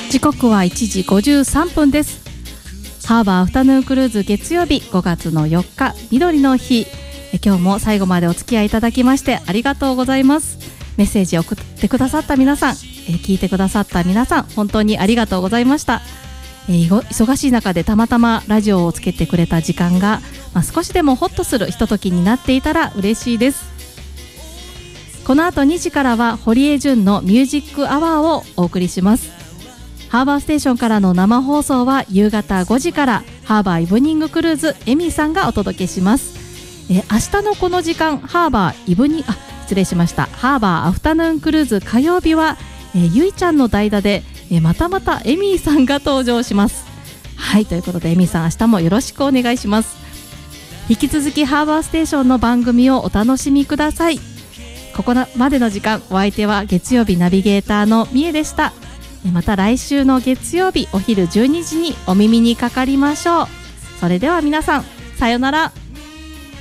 時刻は1時53分です。ハーバーアフタヌーンクルーズ月曜日5月の4日緑の日、今日も最後までお付き合いいただきましてありがとうございます。メッセージを送ってくださった皆さん、聞いてくださった皆さん、本当にありがとうございました。忙しい中でたまたまラジオをつけてくれた時間が、少しでもホッとするひとときになっていたら嬉しいです。この後2時からは堀江純のミュージックアワーをお送りします。ハーバーステーションからの生放送は夕方5時からハーバーイブニングクルーズエミさんがお届けします。明日のこの時間ハーバーイブニ失礼しましたハーバーアフタヌーンクルーズ火曜日は、ゆいちゃんの代打で、またまたエミーさんが登場します。はい、ということでエミーさん明日もよろしくお願いします。引き続きハーバーステーションの番組をお楽しみください。ここまでの時間、お相手は月曜日ナビゲーターのみえでした。また来週の月曜日お昼12時にお耳にかかりましょう。それでは皆さん、さよなら。